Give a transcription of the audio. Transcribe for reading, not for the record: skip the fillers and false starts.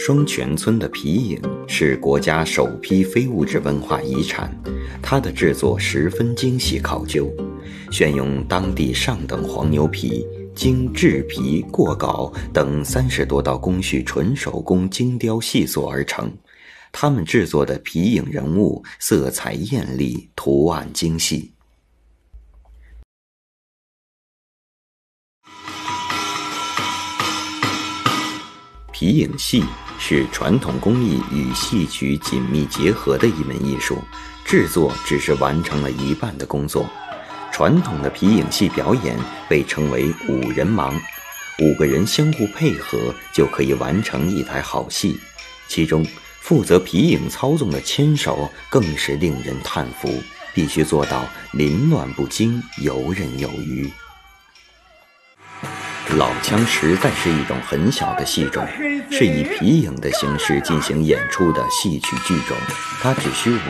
双泉村的皮影是国家首批非物质文化遗产，它的制作十分精细考究，选用当地上等黄牛皮，经制皮、过稿等30多道工序纯手工精雕细塑而成。他们制作的皮影人物色彩艳丽，图案精细。皮影戏是传统工艺与戏曲紧密结合的一门艺术，制作只是完成了一半的工作。传统的皮影戏表演被称为5人盲，5个人相互配合就可以完成一台好戏，其中负责皮影操纵的牵手更是令人叹服，必须做到凌乱不惊，游刃有余。老腔实在是一种很小的戏种，是以皮影的形式进行演出的戏曲剧种，它只需